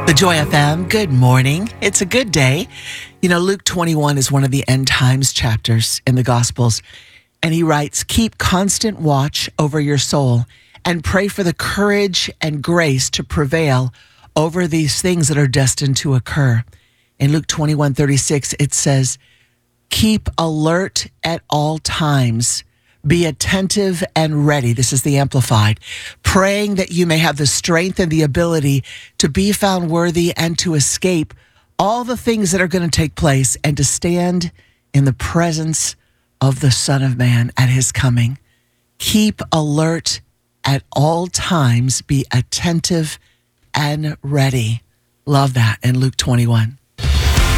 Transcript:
The Joy FM, good morning. It's a good day. You know, Luke 21 is one of the end times chapters in the Gospels. And he writes, keep constant watch over your soul and pray for the courage and grace to prevail over these things that are destined to occur. In Luke 21:36, it says, keep alert at all times. Be attentive and ready. This is the Amplified. Praying that you may have the strength and the ability to be found worthy and to escape all the things that are going to take place and to stand in the presence of the Son of Man at his coming. Keep alert at all times. Be attentive and ready. Love that in Luke 21.